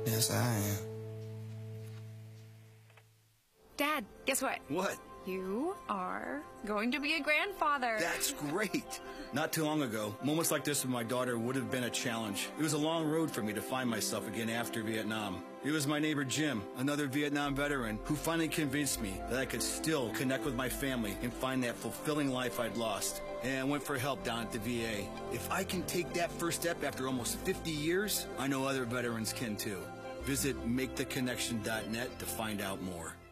Yes, I am. Dad, guess what? What? You are going to be a grandfather. That's great. Not too long ago, moments like this with my daughter would have been a challenge. It was a long road for me to find myself again after Vietnam. It was my neighbor Jim, another Vietnam veteran, who finally convinced me that I could still connect with my family and find that fulfilling life I'd lost. And I went for help down at the VA. If I can take that first step after almost 50 years, I know other veterans can too. Visit MakeTheConnection.net to find out more.